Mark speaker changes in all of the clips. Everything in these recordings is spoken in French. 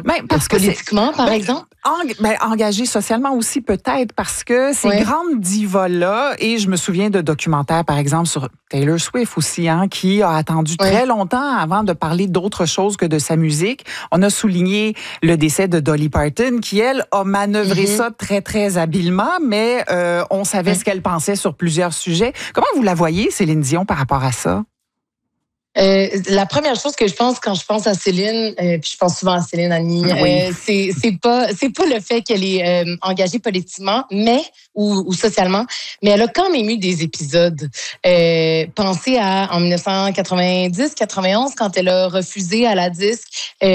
Speaker 1: Parce que
Speaker 2: politiquement, par exemple?
Speaker 1: Engagé socialement aussi peut-être parce que ces grandes divas-là, et je me souviens de documentaires, par exemple, sur Taylor Swift aussi, qui a attendu très longtemps avant de parler d'autre chose que de sa musique. On a souligné le décès de Dolly Parton, qui, elle, a manœuvré ça très, très habilement, mais on savait ce qu'elle pensait sur plusieurs sujets. Comment vous la voyez, Céline Dion, par rapport à ça?
Speaker 2: La première chose que je pense quand je pense à Céline, puis je pense souvent à Céline Annie, c'est pas le fait qu'elle est engagée politiquement, ou socialement, mais elle a quand même eu des épisodes. Pensez à en 1990-91 quand elle a refusé à la disque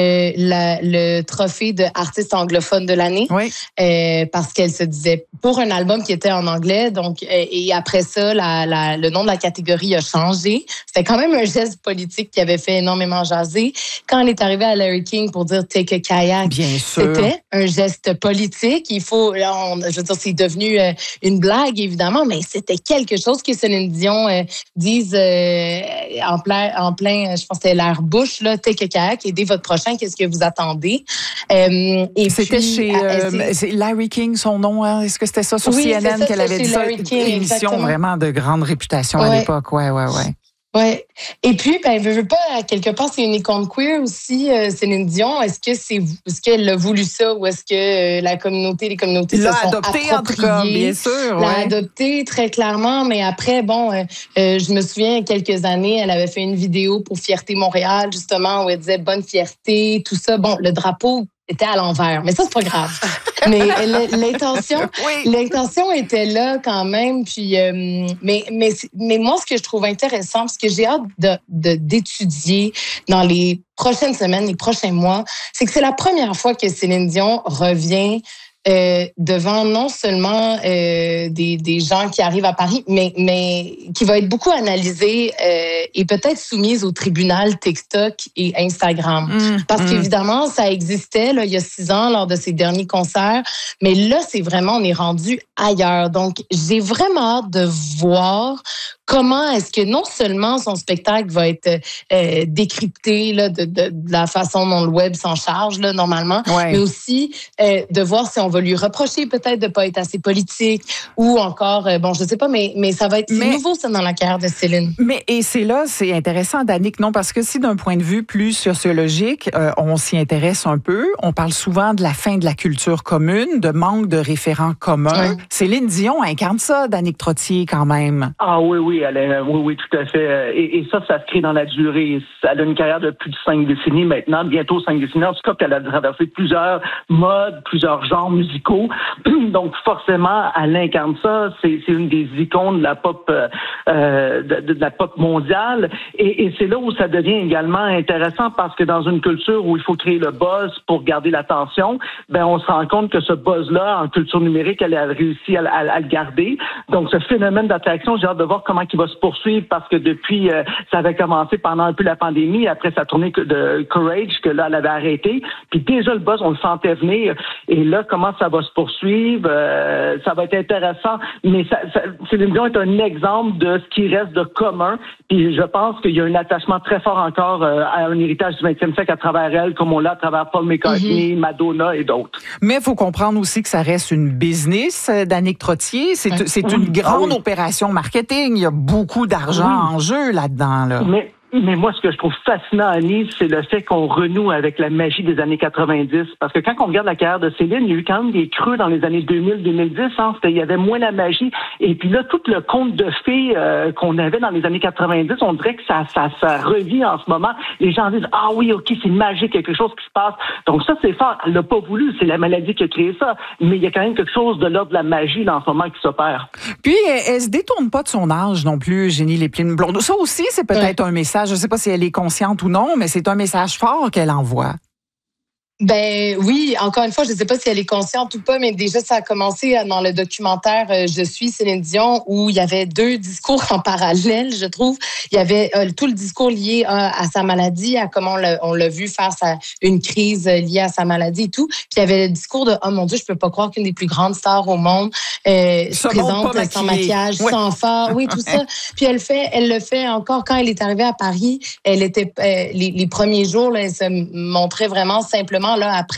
Speaker 2: le trophée de artiste anglophone de l'année, parce qu'elle se disait pour un album qui était en anglais, donc et après ça le nom de la catégorie a changé. C'était quand même un geste politique qui avait fait énormément jaser. Quand elle est arrivée à Larry King pour dire Take a Kayak, c'était un geste politique. Je veux dire, c'est devenu une blague, évidemment, mais c'était quelque chose que Céline Dion dise en plein, je pense que c'était l'air bouche, là, Take a Kayak, aidez votre prochain, qu'est-ce que vous attendez? Et
Speaker 1: c'était
Speaker 2: puis,
Speaker 1: c'est Larry King, son nom, hein? Est-ce que c'était ça sur CNN qu'elle avait dit ça? Une émission vraiment de grande réputation à l'époque, ouais.
Speaker 2: Ouais. Et puis, veut pas, quelque part, c'est une icône queer aussi, Céline Dion. Est-ce qu'elle a voulu ça ou est-ce que les communautés se sont
Speaker 1: adopté, en tout cas, bien sûr.
Speaker 2: L'a adopté très clairement, mais après, je me souviens, il y a quelques années, elle avait fait une vidéo pour Fierté Montréal, justement, où elle disait bonne fierté, tout ça. Bon, le drapeau était à l'envers, mais ça, c'est pas grave. Mais l'intention était là quand même. Puis, mais moi, ce que je trouve intéressant, ce que j'ai hâte d'étudier dans les prochaines semaines, les prochains mois, c'est que c'est la première fois que Céline Dion revient devant non seulement des gens qui arrivent à Paris, mais qui va être beaucoup analysée et peut-être soumise au tribunal TikTok et Instagram. Parce qu'évidemment, ça existait là, il y a 6 ans lors de ses derniers concerts, mais là, on est rendu ailleurs. Donc, j'ai vraiment hâte de voir comment est-ce que non seulement son spectacle va être décrypté là, de la façon dont le web s'en charge là, normalement, mais aussi de voir si on va lui reprocher peut-être de ne pas être assez politique ou encore, je sais pas, mais ça va être nouveau ça dans la carrière de Céline.
Speaker 1: Et c'est intéressant, Danick, non, parce que si d'un point de vue plus sociologique, on s'y intéresse un peu, on parle souvent de la fin de la culture commune, de manque de référents communs. Céline Dion incarne ça, Danick Trottier, quand même.
Speaker 3: Ah oui, oui, tout à fait. Et ça se crée dans la durée. Elle a une carrière de plus de 5 décennies maintenant, bientôt 5 décennies. En tout cas, qu'elle a traversé plusieurs modes, plusieurs genres musicaux. Donc, forcément, elle incarne ça. C'est une des icônes de la pop, de la pop mondiale. Et c'est là où ça devient également intéressant parce que dans une culture où il faut créer le buzz pour garder l'attention, on se rend compte que ce buzz-là, en culture numérique, elle a réussi à le garder. Donc, ce phénomène d'attraction, j'ai hâte de voir comment il va se poursuivre parce que depuis, ça avait commencé pendant un peu la pandémie, après sa tournée de Courage, que là, elle avait arrêté. Puis déjà, le buzz, on le sentait venir. Et là, comment ça va se poursuivre? Ça va être intéressant. Mais Céline Dion est un exemple de ce qui reste de commun. Puis je pense qu'il y a un attachement très fort encore à un héritage du 20e siècle à travers elle, comme on l'a à travers Paul McCartney, Madonna et d'autres.
Speaker 1: Mais il faut comprendre aussi que ça reste une business, Danick Trottier. C'est une grande opération marketing. Il y a beaucoup d'argent en jeu là-dedans. Là.
Speaker 3: Mais moi, ce que je trouve fascinant, Annie, c'est le fait qu'on renoue avec la magie des années 90. Parce que quand on regarde la carrière de Céline, il y a eu quand même des creux dans les années 2000-2010. Il y avait moins la magie. Et puis là, tout le conte de fées qu'on avait dans les années 90, on dirait que ça revit en ce moment. Les gens disent, ah oui, OK, c'est magique, quelque chose qui se passe. Donc ça, c'est fort. Elle l'a pas voulu. C'est la maladie qui a créé ça. Mais il y a quand même quelque chose de l'ordre de la magie là, en ce moment qui s'opère.
Speaker 1: Puis, elle se détourne pas de son âge non plus, Génie Lépine-Blondeau. Ça aussi, c'est peut-être un message. Je ne sais pas si elle est consciente ou non, mais c'est un message fort qu'elle envoie.
Speaker 2: Oui, encore une fois, je ne sais pas si elle est consciente ou pas, mais déjà, ça a commencé dans le documentaire Je suis Céline Dion, où il y avait 2 discours en parallèle, je trouve. Il y avait tout le discours lié à sa maladie, à comment on l'a vu faire une crise liée à sa maladie et tout. Puis il y avait le discours de « Oh mon Dieu, je peux pas croire qu'une des plus grandes stars au monde se présente sans maquillage, sans fard. » Oui, tout ça. Puis elle le fait encore quand elle est arrivée à Paris. Elle était les premiers jours, là, elle se montrait vraiment simplement là après